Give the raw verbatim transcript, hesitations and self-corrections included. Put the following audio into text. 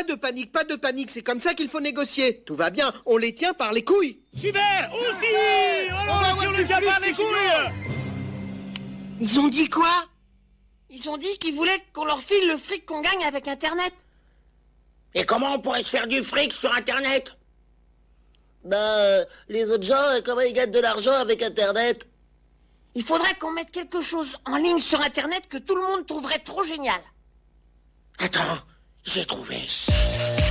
de panique, pas de panique, c'est comme ça qu'il faut négocier. Tout va bien, on les tient par les couilles. Super, Ousti, on tire le tient par les couilles. Ils ont dit quoi? Ils ont dit qu'ils voulaient qu'on leur file le fric qu'on gagne avec Internet. Et comment on pourrait se faire du fric sur Internet? Bah, euh, les autres gens, euh, comment ils gagnent de l'argent avec Internet? Il faudrait qu'on mette quelque chose en ligne sur Internet que tout le monde trouverait trop génial. Attends, j'ai trouvé.